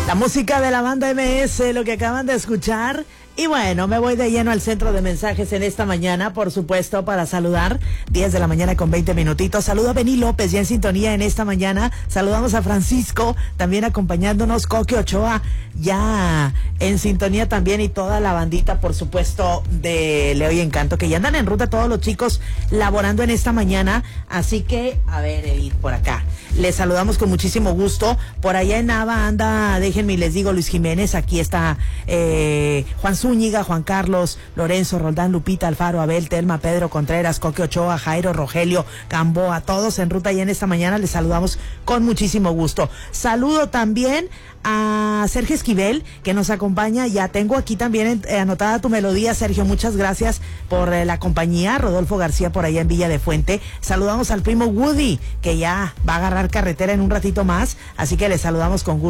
La música de la banda MS, lo que acaban de escuchar. Y bueno, me voy de lleno al centro de mensajes en esta mañana, por supuesto, para saludar. 10 de la mañana con 20 minutitos. Saludo a Bení López, ya en sintonía en esta mañana. Saludamos a Francisco, también acompañándonos. Coque Ochoa, ya en sintonía también. Y toda la bandita, por supuesto, de Leo y Encanto, que ya andan en ruta todos los chicos laborando en esta mañana. Así que, a ver, Edith, por acá. Les saludamos con muchísimo gusto. Por allá en Nava anda, déjenme y les digo, Luis Jiménez. Aquí está Juan Zúñiga, Juan Carlos, Lorenzo, Roldán, Lupita, Alfaro, Abel, Telma, Pedro Contreras, Coque Ochoa, Jairo, Rogelio, Gamboa, todos en ruta y en esta mañana les saludamos con muchísimo gusto. Saludo también a Sergio Esquivel, que nos acompaña. Ya tengo aquí también anotada tu melodía, Sergio, muchas gracias por la compañía. Rodolfo García por allá en Villa de Fuente. Saludamos al primo Woody, que ya va a agarrar carretera en un ratito más, así que le saludamos con gusto.